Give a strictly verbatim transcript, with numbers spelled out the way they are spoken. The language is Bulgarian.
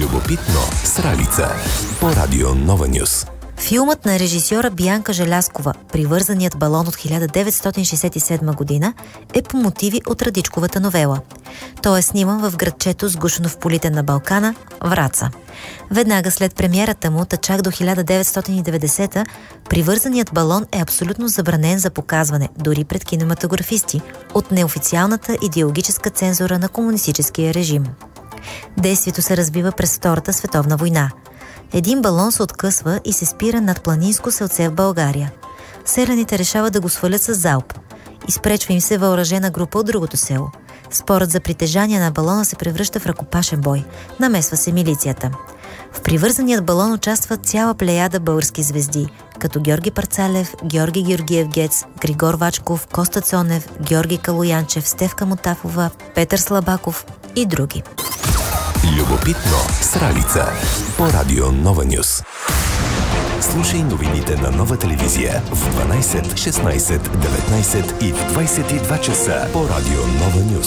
Любопитно с Ралица по Радио Нова Нюс. Филмът на режисьора Бянка Желязкова "Привързаният балон" от хиляда деветстотин шейсет и седма година е по мотиви от Радичковата новела. Той е сниман в градчето, сгушено в полите на Балкана, Враца. Веднага след премиерата му, та чак до хиляда деветстотин и деветдесета, "Привързаният балон" е абсолютно забранен за показване, дори пред кинематографисти, от неофициалната идеологическа цензура на комунистическия режим. Действието се развива през Втората световна война. Един балон се откъсва и се спира над планинско селце в България. Селяните решават да го свалят с залп. Изпречва им се въоръжена група от другото село. Спорът за притежание на балона се превръща в ръкопашен бой. Намесва се милицията. В "Привързаният балон" участва цяла плеяда български звезди, като Георги Парцалев, Георги Георгиев Гец, Григор Вачков, Коста Цонев, Георги Калоянчев, Стефка Мотафова, Петър Слабаков и други. Любопитно с Ралица по Радио Нова Нюс. Слушай новините на Нова телевизия в дванайсет, шестнайсет, деветнайсет и в двайсет и два часа по Радио Нова Нюс.